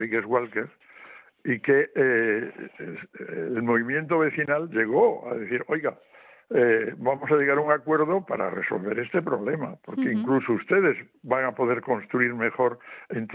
Rodríguez Walker, y que el movimiento vecinal llegó a decir, oiga, vamos a llegar a un acuerdo para resolver este problema, porque incluso ustedes van a poder construir mejor en